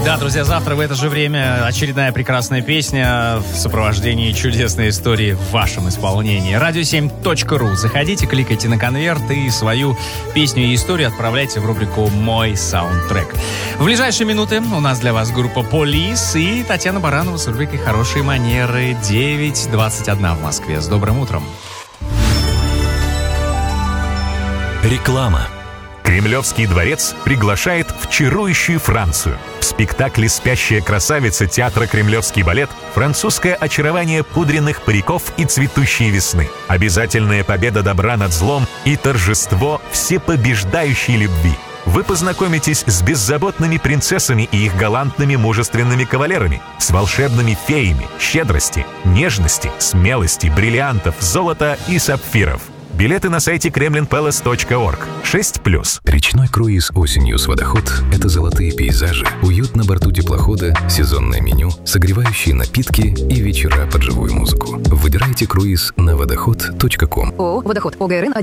Да, друзья, завтра в это же время очередная прекрасная песня в сопровождении чудесной истории в вашем исполнении. radio7.ru. Заходите, кликайте на конверт и свою песню и историю отправляйте в рубрику «Мой саундтрек». В ближайшие минуты у нас для вас группа Police и Татьяна Баранова с рубрикой «Хорошие манеры». 9:21 в Москве. С добрым утром. Реклама. Кремлевский дворец приглашает в чарующую Францию. В спектакле «Спящая красавица» театра «Кремлевский балет» французское очарование пудренных париков и цветущей весны, обязательная победа добра над злом и торжество всепобеждающей любви. Вы познакомитесь с беззаботными принцессами и их галантными мужественными кавалерами, с волшебными феями, щедрости, нежности, смелости, бриллиантов, золота и сапфиров. Билеты на сайте kremlinpalace.org. 6+. Речной круиз осенью с «Водоход» — это золотые пейзажи, уют на борту теплохода, сезонное меню, согревающие напитки и вечера под живую музыку. Выбирайте круиз на водоход.com. ООО «Водоход». ОГРН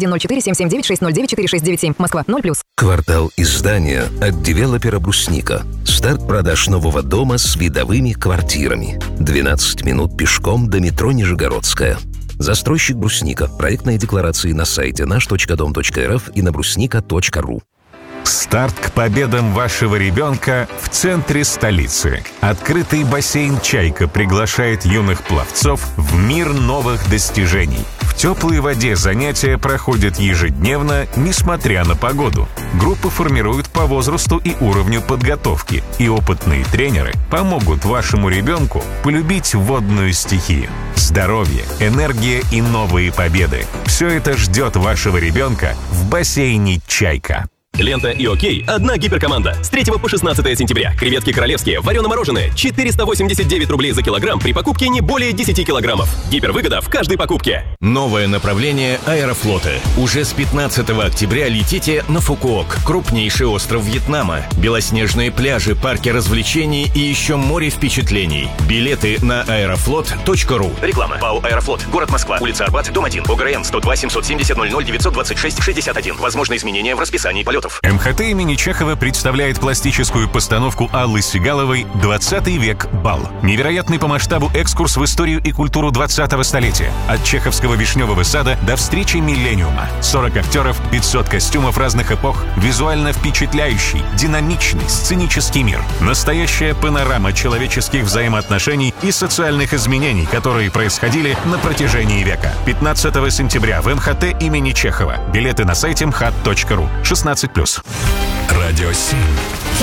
104-779-609-4697. Москва. 0+. Квартал издания от девелопера «Брусника». Старт продаж нового дома с видовыми квартирами. 12 минут пешком до метро Нижегородская. Застройщик «Брусника». Проектные декларации на сайте наш.дом.рф и на брусника.ру. Старт к победам вашего ребенка в центре столицы. Открытый бассейн «Чайка» приглашает юных пловцов в мир новых достижений. В теплой воде занятия проходят ежедневно, несмотря на погоду. Группы формируют по возрасту и уровню подготовки, и опытные тренеры помогут вашему ребенку полюбить водную стихию. Здоровье, энергия и новые победы – все это ждет вашего ребенка в бассейне «Чайка». Лента и ОК – одна гиперкоманда. С 3 по 16 сентября. Креветки королевские, варено-мороженые. 489 рублей за килограмм при покупке не более 10 килограммов. Гипервыгода в каждой покупке. Новое направление Аэрофлота. Уже с 15 октября летите на Фукуок, крупнейший остров Вьетнама. Белоснежные пляжи, парки развлечений и еще море впечатлений. Билеты на аэрофлот.ру. Реклама. ПАО «Аэрофлот». Город Москва. Улица Арбат, дом 1. ОГРН 102 770 00 926 61. Возможно изменения в расписании полетов. МХТ имени Чехова представляет пластическую постановку Аллы Сигаловой «20 век. Бал». Невероятный по масштабу экскурс в историю и культуру 20-го столетия. От чеховского вишневого сада до встречи миллениума. 40 актеров, 500 костюмов разных эпох, визуально впечатляющий, динамичный, сценический мир. Настоящая панорама человеческих взаимоотношений и социальных изменений, которые происходили на протяжении века. 15 сентября в МХТ имени Чехова. Билеты на сайте mhat.ru. 16+. Радио 7.